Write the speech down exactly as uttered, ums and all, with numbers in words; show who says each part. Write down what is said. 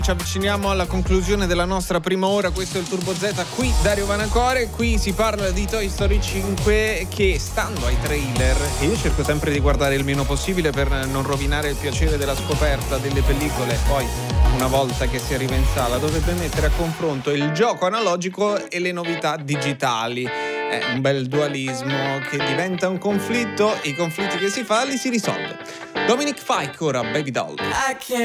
Speaker 1: Ci avviciniamo alla conclusione della nostra prima ora, questo è il Turbo Z, qui Dario Vanacore, qui si parla di Toy Story cinque che, stando ai trailer, e io cerco sempre di guardare il meno possibile per non rovinare il piacere della scoperta delle pellicole, poi una volta che si arriva in sala dovrebbe mettere a confronto il gioco analogico e le novità digitali. È un bel dualismo che diventa un conflitto, i conflitti che si fa li si risolve. Dominic Fike ora, Baby Doll.